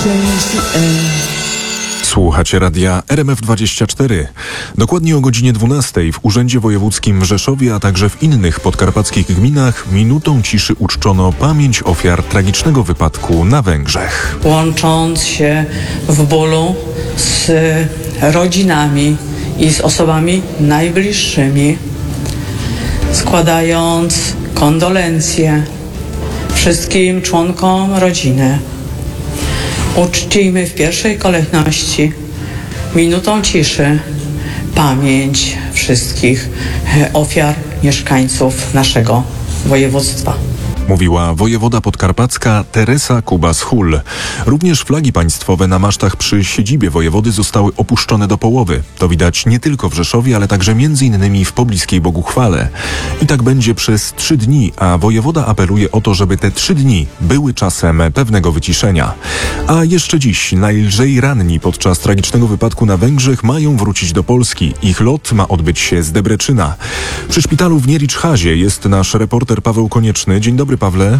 Słuchacie radia RMF24. Dokładnie o godzinie 12 w Urzędzie Wojewódzkim w Rzeszowie, a także w innych podkarpackich gminach minutą ciszy uczczono pamięć ofiar tragicznego wypadku na Węgrzech. Łącząc się w bólu z rodzinami i z osobami najbliższymi, składając kondolencje wszystkim członkom rodziny, uczcijmy w pierwszej kolejności minutą ciszy pamięć wszystkich ofiar mieszkańców naszego województwa. Mówiła wojewoda podkarpacka Teresa Kubas-Hull. Również flagi państwowe na masztach przy siedzibie wojewody zostały opuszczone do połowy. To widać nie tylko w Rzeszowie, ale także m.in. w pobliskiej Boguchwale. I tak będzie przez 3 dni, a wojewoda apeluje o to, żeby te 3 dni były czasem pewnego wyciszenia. A jeszcze dziś najlżej ranni podczas tragicznego wypadku na Węgrzech mają wrócić do Polski. Ich lot ma odbyć się z Debreczyna. Przy szpitalu w Niericz-Hazie jest nasz reporter Paweł Konieczny. Dzień dobry, Pawle.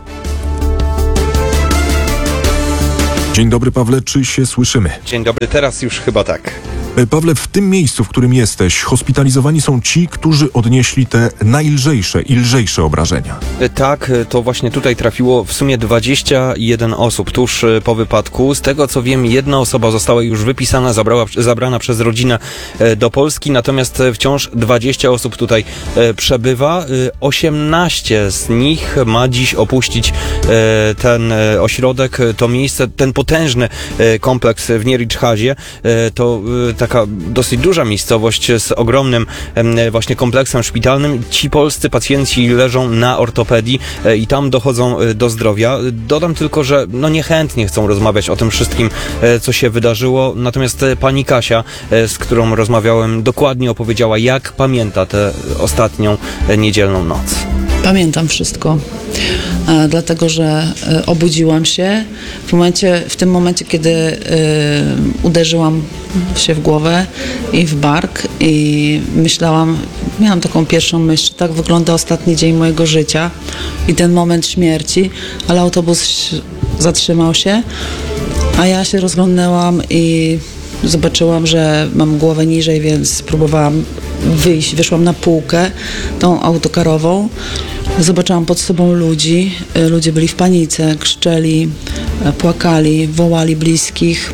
Dzień dobry, Pawle, czy się słyszymy? Dzień dobry, teraz już chyba tak. Pawle, w tym miejscu, w którym jesteś, hospitalizowani są ci, którzy odnieśli te najlżejsze i lżejsze obrażenia. Tak, to właśnie tutaj trafiło w sumie 21 osób tuż po wypadku. Z tego co wiem, jedna osoba została już wypisana, zabrana przez rodzinę do Polski, natomiast wciąż 20 osób tutaj przebywa. 18 z nich ma dziś opuścić ten ośrodek, to miejsce, ten potężny kompleks w Niericz-Hazie. To taka dosyć duża miejscowość z ogromnym właśnie kompleksem szpitalnym. Ci polscy pacjenci leżą na ortopedii i tam dochodzą do zdrowia. Dodam tylko, że niechętnie chcą rozmawiać o tym wszystkim, co się wydarzyło. Natomiast pani Kasia, z którą rozmawiałem, dokładnie opowiedziała, jak pamięta tę ostatnią niedzielną noc. Pamiętam wszystko, dlatego że obudziłam się w tym momencie, kiedy uderzyłam się w głowę i w bark i miałam taką pierwszą myśl, tak wygląda ostatni dzień mojego życia i ten moment śmierci, ale autobus zatrzymał się, a ja się rozglądnęłam i zobaczyłam, że mam głowę niżej, więc spróbowałam wyjść. Wyszłam na półkę, tą autokarową. Zobaczyłam pod sobą ludzi. Ludzie byli w panice, krzyczeli, płakali, wołali bliskich.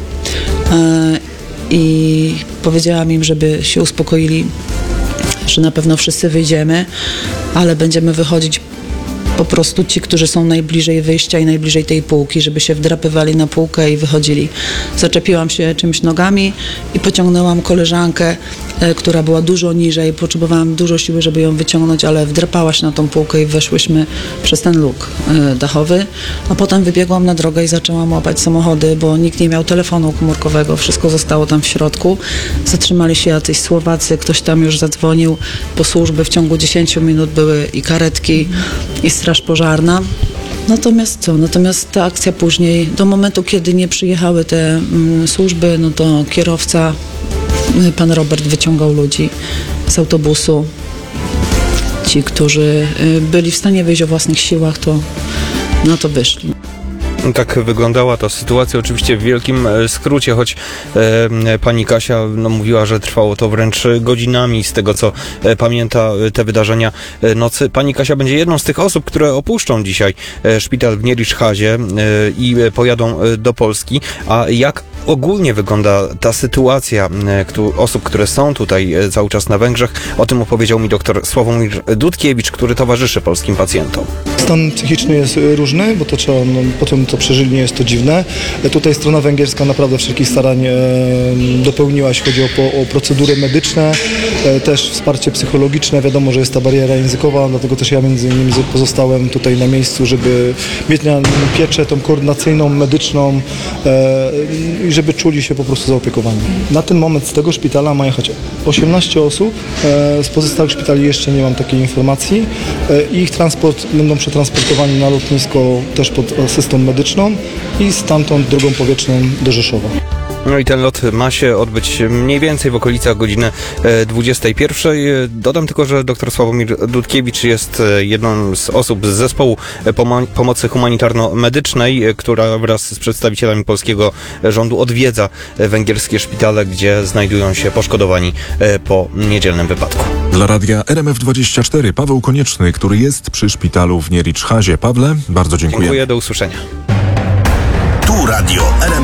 I powiedziałam im, żeby się uspokoili, że na pewno wszyscy wyjdziemy, ale będziemy wychodzić po prostu ci, którzy są najbliżej wyjścia i najbliżej tej półki, żeby się wdrapywali na półkę i wychodzili. Zaczepiłam się czymś nogami i pociągnęłam koleżankę, która była dużo niżej. Potrzebowałam dużo siły, żeby ją wyciągnąć, ale wdrapała się na tą półkę i weszłyśmy przez ten luk dachowy. A potem wybiegłam na drogę i zaczęłam łapać samochody, bo nikt nie miał telefonu komórkowego. Wszystko zostało tam w środku. Zatrzymali się jacyś Słowacy, ktoś tam już zadzwonił po służby. W ciągu 10 minut były i karetki, i straż pożarna. Natomiast ta akcja później, do momentu, kiedy nie przyjechały te służby, to kierowca, pan Robert, wyciągał ludzi z autobusu. Ci, którzy byli w stanie wyjść o własnych siłach, to na to wyszli. Tak wyglądała ta sytuacja, oczywiście w wielkim skrócie, choć pani Kasia mówiła, że trwało to wręcz godzinami, z tego co pamięta te wydarzenia nocy. Pani Kasia będzie jedną z tych osób, które opuszczą dzisiaj szpital w Niericz-Hazie i pojadą do Polski. A jak ogólnie wygląda ta sytuacja osób, które są tutaj cały czas na Węgrzech? O tym opowiedział mi dr Sławomir Dudkiewicz, który towarzyszy polskim pacjentom. Stan psychiczny jest różny, bo to trzeba, po tym co przeżyli, nie jest to dziwne. Tutaj strona węgierska naprawdę wszelkich starań dopełniła, jeśli chodzi o procedury medyczne, też wsparcie psychologiczne. Wiadomo, że jest ta bariera językowa, dlatego też ja między innymi pozostałem tutaj na miejscu, żeby mieć na pieczę tą koordynacyjną, medyczną i żeby czuli się po prostu zaopiekowani. Na ten moment z tego szpitala ma jechać 18 osób, z pozostałych szpitali jeszcze nie mam takiej informacji i ich transport będą przetransportowani na lotnisko też pod asystą medyczną i stamtąd drogą powietrzną do Rzeszowa. No i ten lot ma się odbyć mniej więcej w okolicach godziny 21. Dodam tylko, że dr Sławomir Dudkiewicz jest jedną z osób z zespołu pomocy humanitarno-medycznej, która wraz z przedstawicielami polskiego rządu odwiedza węgierskie szpitale, gdzie znajdują się poszkodowani po niedzielnym wypadku. Dla radia RMF24 Paweł Konieczny, który jest przy szpitalu w Niericzhazie. Pawle, bardzo dziękuję. Dziękuję, do usłyszenia. Tu radio RMF.